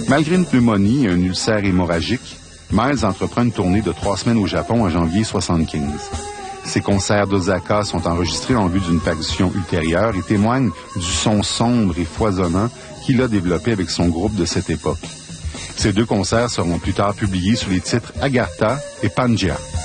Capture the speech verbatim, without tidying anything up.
Malgré une pneumonie et un ulcère hémorragique, Miles entreprend une tournée de trois semaines au Japon en janvier soixante-quinze. Ses concerts d'Osaka sont enregistrés en vue d'une parution ultérieure et témoignent du son sombre et foisonnant qu'il a développé avec son groupe de cette époque. Ces deux concerts seront plus tard publiés sous les titres Agartha et Pangea.